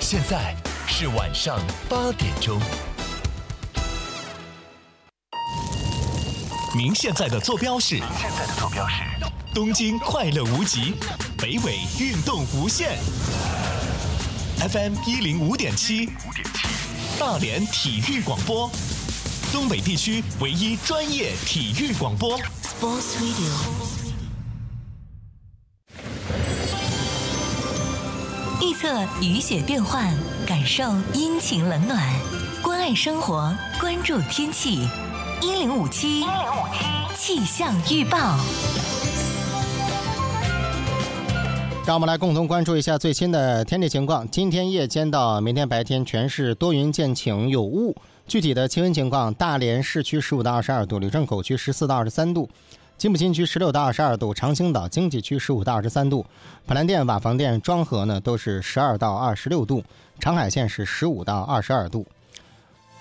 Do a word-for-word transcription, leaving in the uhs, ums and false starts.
现在是晚上八点钟。您现在的坐标是？现在的坐标是东京快乐无极，北纬运动无限 ，F M 一零五点七，大连体育广播，东北地区唯一专业体育广播 ，Sports Radio。 预测雨雪变幻，感受阴晴冷暖，关爱生活，关注天气。一零五七气象预报。 让我们来共同关注一下最新的天气情况。今天夜间到明天白天全是多云见晴有雾。具体的气温情况：大连市区十五到二十二度，旅顺口区十四到二十三度。金浦新区十六到二十二度，长兴岛经济区十五到二十三度，普兰店、瓦房店、庄河呢都是十二到二十六度，长海县是十五到二十二度。